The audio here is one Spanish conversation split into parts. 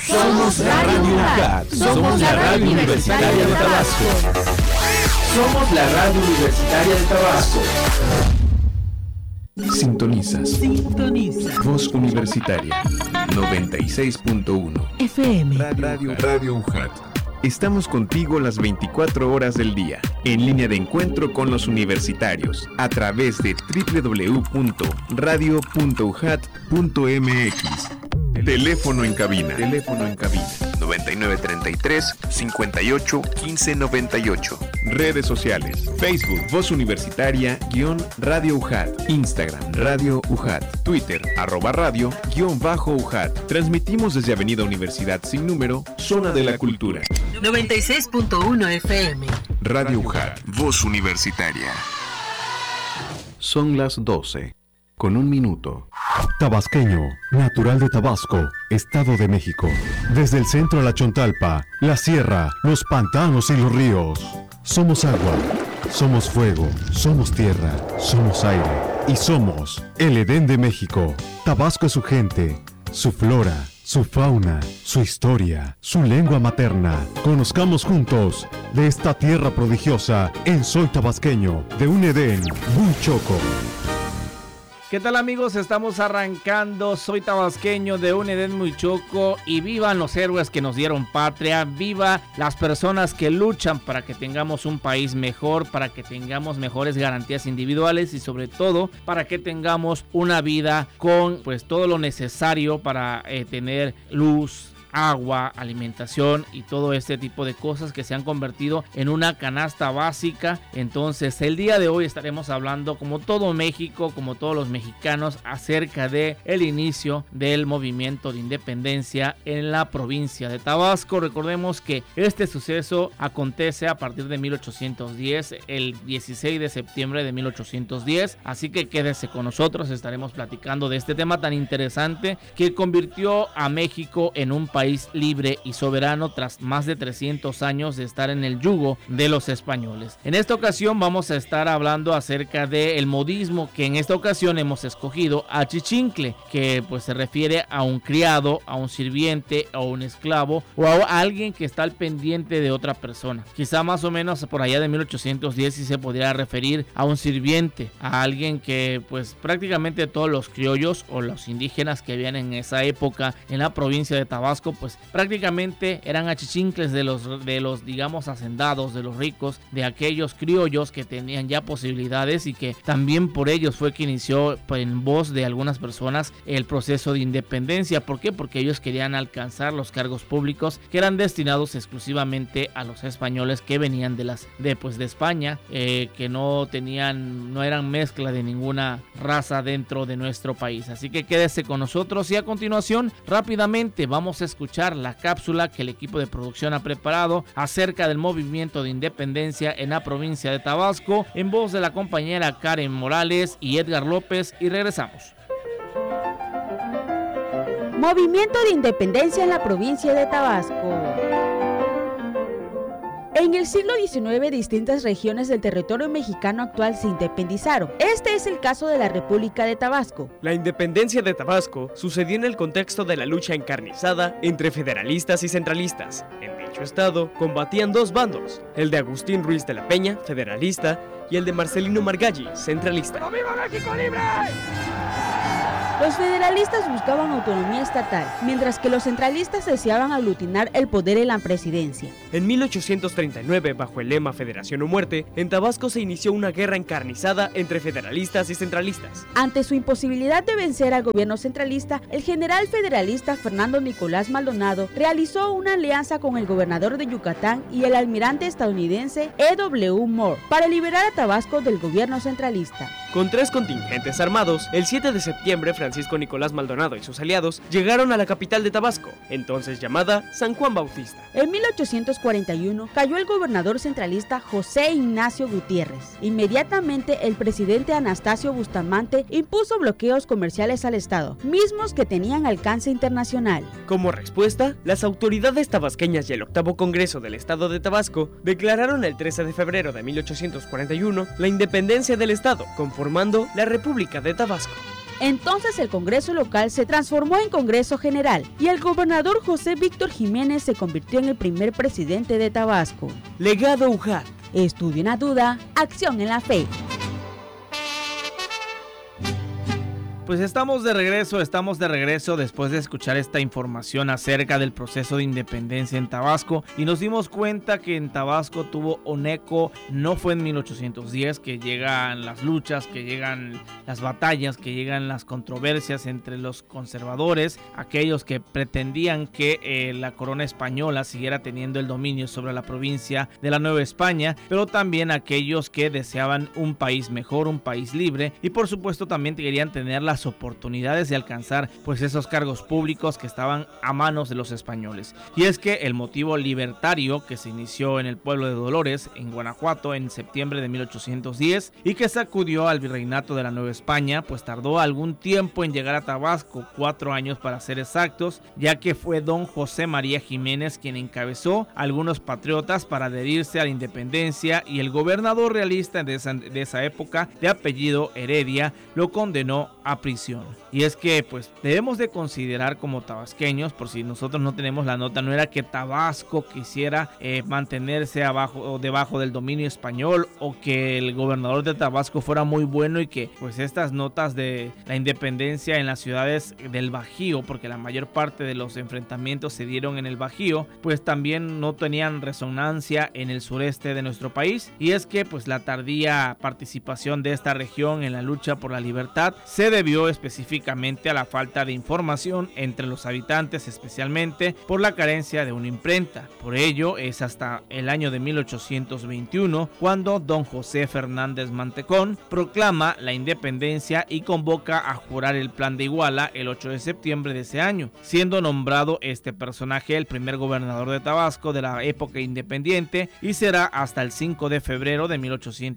Somos Radio UJAT. Somos la radio universitaria de Tabasco. Somos la radio universitaria de Tabasco. Sintonizas. Voz Universitaria 96.1 FM. Radio UJAT. Estamos contigo las 24 horas del día, en línea de encuentro con los universitarios, a través de www.radio.ujat.mx. Teléfono en cabina. 9933-581598. Redes sociales. Facebook, Voz Universitaria, _Radio UJAT. Instagram, Radio UJAT. Twitter, @radio, _UJAT. Transmitimos desde Avenida Universidad sin número, Zona de la Cultura. 96.1 FM. Radio UJAT, Voz Universitaria. Son las 12:01. Tabasqueño, natural de Tabasco, Estado de México. Desde el centro a la Chontalpa, la sierra, los pantanos y los ríos. Somos agua, somos fuego, somos tierra, somos aire y somos el Edén de México. Tabasco es su gente, su flora, su fauna, su historia, su lengua materna. Conozcamos juntos de esta tierra prodigiosa en Soy Tabasqueño, de un Edén muy choco. ¿Qué tal, amigos? Estamos arrancando Soy Tabasqueño, de un Edén muy choco, y vivan los héroes que nos dieron patria, viva las personas que luchan para que tengamos un país mejor, para que tengamos mejores garantías individuales y sobre todo para que tengamos una vida con pues todo lo necesario para tener luz, agua, alimentación y todo este tipo de cosas que se han convertido en una canasta básica. Entonces el día de hoy estaremos hablando, como todo México, como todos los mexicanos, acerca de el inicio del movimiento de independencia en la provincia de Tabasco. Recordemos que este suceso acontece a partir de 1810, el 16 de septiembre de 1810, así que quédese con nosotros, estaremos platicando de este tema tan interesante que convirtió a México en un país libre y soberano tras más de 300 años de estar en el yugo de los españoles. En esta ocasión vamos a estar hablando acerca del modismo, que en esta ocasión hemos escogido achichincle, que pues se refiere a un criado, a un sirviente, a un esclavo o a alguien que está al pendiente de otra persona. Quizá más o menos por allá de 1810 sí se podría referir a un sirviente, a alguien que pues prácticamente todos los criollos o los indígenas que habían en esa época en la provincia de Tabasco pues prácticamente eran achichincles de los digamos hacendados, de los ricos, de aquellos criollos que tenían ya posibilidades y que también por ellos fue que inició en voz de algunas personas el proceso de independencia. ¿Por qué? Porque ellos querían alcanzar los cargos públicos que eran destinados exclusivamente a los españoles que venían de España, que no eran mezcla de ninguna raza dentro de nuestro país. Así que quédese con nosotros y a continuación rápidamente vamos a escuchar la cápsula que el equipo de producción ha preparado acerca del movimiento de independencia en la provincia de Tabasco, en voz de la compañera Karen Morales y Edgar López, y regresamos. Movimiento de independencia en la provincia de Tabasco. En el siglo XIX, distintas regiones del territorio mexicano actual se independizaron. Este es el caso de la República de Tabasco. La independencia de Tabasco sucedió en el contexto de la lucha encarnizada entre federalistas y centralistas. En dicho estado combatían dos bandos, el de Agustín Ruiz de la Peña, federalista, y el de Marcelino Margalli, centralista. ¡Viva México libre! Los federalistas buscaban autonomía estatal, mientras que los centralistas deseaban aglutinar el poder en la presidencia. En 1839, bajo el lema Federación o Muerte, en Tabasco se inició una guerra encarnizada entre federalistas y centralistas. Ante su imposibilidad de vencer al gobierno centralista, el general federalista Fernando Nicolás Maldonado realizó una alianza con el gobernador de Yucatán y el almirante estadounidense E.W. Moore para liberar a Tabasco del gobierno centralista. Con 3 contingentes armados, el 7 de septiembre Francisco Nicolás Maldonado y sus aliados llegaron a la capital de Tabasco, entonces llamada San Juan Bautista. En 1841 cayó el gobernador centralista José Ignacio Gutiérrez. Inmediatamente el presidente Anastasio Bustamante impuso bloqueos comerciales al estado, mismos que tenían alcance internacional. Como respuesta, las autoridades tabasqueñas y el 8º Congreso del Estado de Tabasco declararon el 13 de febrero de 1841 la independencia del estado, conformando la República de Tabasco. Entonces el Congreso local se transformó en Congreso General y el gobernador José Víctor Jiménez se convirtió en el primer presidente de Tabasco. Legado UJAT. Estudio en la duda, acción en la fe. Pues estamos de regreso después de escuchar esta información acerca del proceso de independencia en Tabasco y nos dimos cuenta que en Tabasco tuvo un eco, no fue en 1810 que llegan las luchas, que llegan las batallas, que llegan las controversias entre los conservadores, aquellos que pretendían que la corona española siguiera teniendo el dominio sobre la provincia de la Nueva España, pero también aquellos que deseaban un país mejor, un país libre y por supuesto también querían tener las oportunidades de alcanzar pues esos cargos públicos que estaban a manos de los españoles. Y es que el motivo libertario que se inició en el pueblo de Dolores, en Guanajuato, en septiembre de 1810 y que sacudió al virreinato de la Nueva España, pues tardó algún tiempo en llegar a Tabasco, 4 años para ser exactos, ya que fue don José María Jiménez quien encabezó a algunos patriotas para adherirse a la independencia y el gobernador realista de esa época, de apellido Heredia, lo condenó a prisión. Y es que pues debemos de considerar como tabasqueños, por si nosotros no tenemos la nota, no era que Tabasco quisiera mantenerse abajo o debajo del dominio español o que el gobernador de Tabasco fuera muy bueno y que pues estas notas de la independencia en las ciudades del Bajío, porque la mayor parte de los enfrentamientos se dieron en el Bajío, pues también no tenían resonancia en el sureste de nuestro país. Y es que pues la tardía participación de esta región en la lucha por la libertad se debió específicamente a la falta de información entre los habitantes, especialmente por la carencia de una imprenta. Por ello es hasta el año de 1821 cuando don José Fernández Mantecón proclama la independencia y convoca a jurar el Plan de Iguala el 8 de septiembre de ese año, siendo nombrado este personaje el primer gobernador de Tabasco de la época independiente y será hasta el 5 de febrero de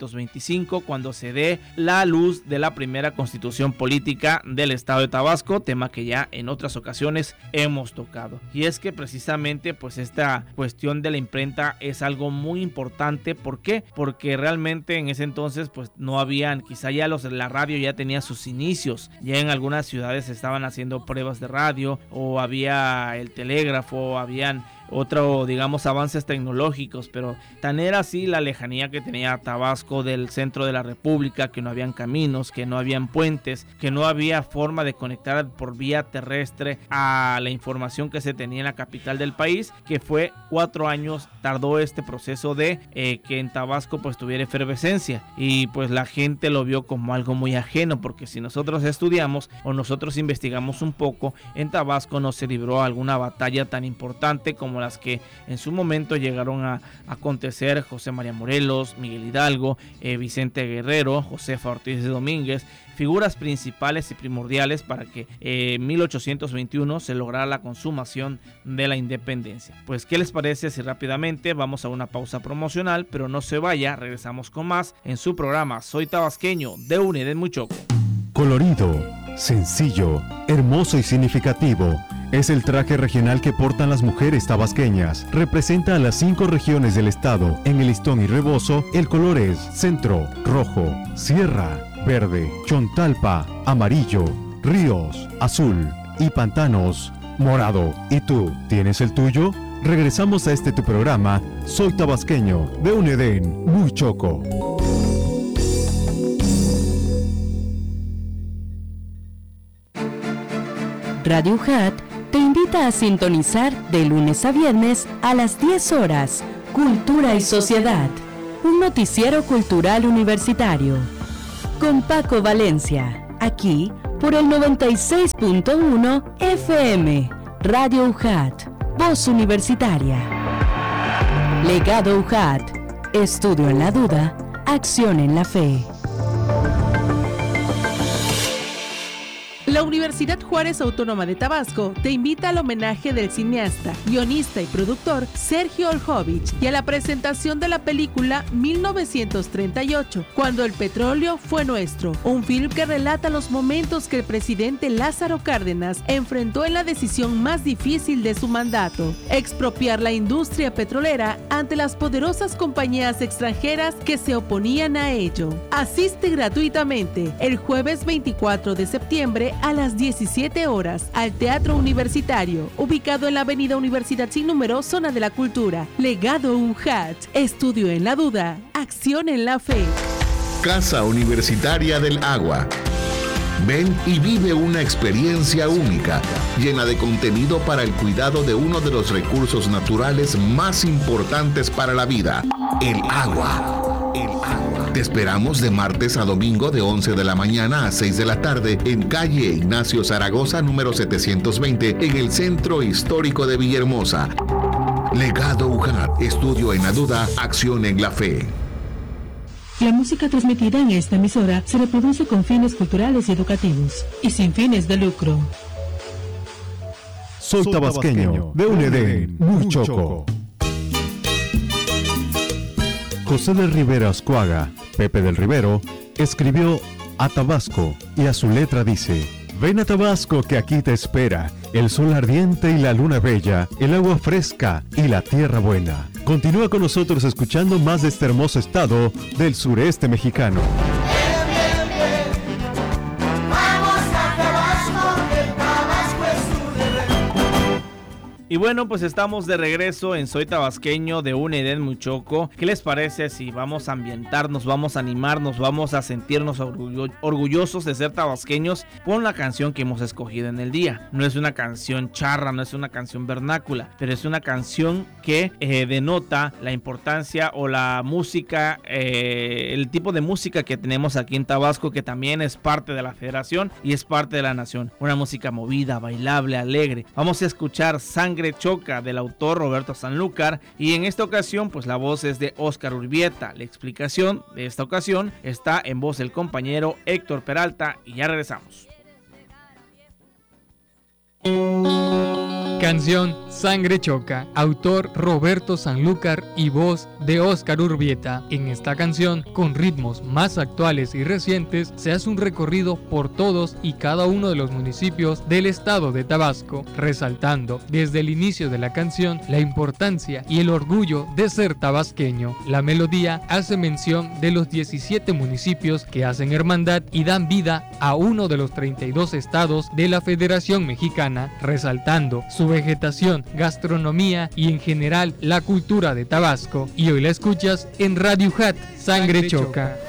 1825 cuando se dé la luz de la primera constitución política del estado de Tabasco, tema que ya en otras ocasiones hemos tocado. Y es que precisamente pues esta cuestión de la imprenta es algo muy importante. ¿Por qué? Porque realmente en ese entonces pues no habían, quizá ya la radio ya tenía sus inicios, ya en algunas ciudades estaban haciendo pruebas de radio o había el telégrafo, habían digamos avances tecnológicos, pero tan era así la lejanía que tenía Tabasco del centro de la república, que no habían caminos, que no habían puentes, que no había forma de conectar por vía terrestre a la información que se tenía en la capital del país, que fue 4 años tardó este proceso de que en Tabasco pues tuviera efervescencia y pues la gente lo vio como algo muy ajeno, porque si nosotros estudiamos o nosotros investigamos un poco, en Tabasco no se libró alguna batalla tan importante como las que en su momento llegaron a acontecer José María Morelos, Miguel Hidalgo, Vicente Guerrero, Josefa Ortiz de Domínguez, figuras principales y primordiales para que en 1821 se lograra la consumación de la independencia. Pues ¿qué les parece si rápidamente vamos a una pausa promocional? Pero no se vaya, regresamos con más en su programa Soy Tabasqueño de UNED Muy Choco. Colorido, sencillo, hermoso y significativo. Es el traje regional que portan las mujeres tabasqueñas. Representa a las 5 regiones del estado. En el listón y rebozo, el color es centro, rojo, sierra, verde, chontalpa, amarillo, ríos, azul y pantanos, morado. ¿Y tú, tienes el tuyo? Regresamos a este tu programa, Soy Tabasqueño, de UNEDEN Muy Choco. Radio UJAT te invita a sintonizar de lunes a viernes a las 10 horas Cultura y Sociedad, un noticiero cultural universitario. Con Paco Valencia, aquí por el 96.1 FM, Radio UJAT, Voz Universitaria. Legado UJAT, estudio en la duda, acción en la fe. La Universidad Juárez Autónoma de Tabasco te invita al homenaje del cineasta, guionista y productor Sergio Oljovich y a la presentación de la película 1938, Cuando el petróleo fue nuestro, un film que relata los momentos que el presidente Lázaro Cárdenas enfrentó en la decisión más difícil de su mandato: expropiar la industria petrolera ante las poderosas compañías extranjeras que se oponían a ello. Asiste gratuitamente el jueves 24 de septiembre a las 17 horas al Teatro Universitario, ubicado en la Avenida Universidad Sin Número, Zona de la Cultura. Legado UJAT, estudio en la duda, acción en la fe. Casa Universitaria del Agua. Ven y vive una experiencia única, llena de contenido para el cuidado de uno de los recursos naturales más importantes para la vida, el agua. El agua. Te esperamos de martes a domingo de 11 de la mañana a 6 de la tarde en calle Ignacio Zaragoza, número 720, en el Centro Histórico de Villahermosa. Legado UJAT, estudio en la duda, acción en la fe. La música transmitida en esta emisora se reproduce con fines culturales y educativos y sin fines de lucro. Soy tabasqueño, de un Edén muy choco. José del Rivero Ascuaga, Pepe del Rivero, escribió a Tabasco y a su letra dice: ven a Tabasco que aquí te espera el sol ardiente y la luna bella, el agua fresca y la tierra buena. Continúa con nosotros escuchando más de este hermoso estado del sureste mexicano. Y bueno, pues estamos de regreso en Soy Tabasqueño de un Edén muy choco. ¿Qué les parece si vamos a ambientarnos, vamos a animarnos, vamos a sentirnos orgullosos de ser tabasqueños con la canción que hemos escogido en el día? No es una canción charra, no es una canción vernácula, pero es una canción que denota la importancia o la música, el tipo de música que tenemos aquí en Tabasco, que también es parte de la federación y es parte de la nación. Una música movida, bailable, alegre. Vamos a escuchar Sangre Choca del autor Roberto Sanlúcar, y en esta ocasión pues la voz es de Óscar Urbieta. La explicación de esta ocasión está en voz del compañero Héctor Peralta y ya regresamos. Canción Sangre Choca, autor Roberto Sanlúcar y voz de Óscar Urbieta. En esta canción, con ritmos más actuales y recientes, se hace un recorrido por todos y cada uno de los municipios del estado de Tabasco, resaltando desde el inicio de la canción la importancia y el orgullo de ser tabasqueño. La melodía hace mención de los 17 municipios que hacen hermandad y dan vida a uno de los 32 estados de la Federación Mexicana, resaltando su vegetación, gastronomía y en general la cultura de Tabasco. Y hoy la escuchas en Radio UJAT, Sangre Choca.